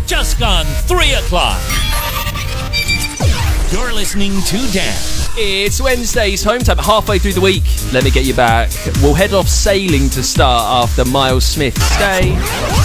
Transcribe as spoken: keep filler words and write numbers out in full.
Just gone three o'clock. You're listening to Dan. It's Wednesday's home time, halfway through the week. Let me get you back. We'll head off sailing to start after Miles Smith. Stay.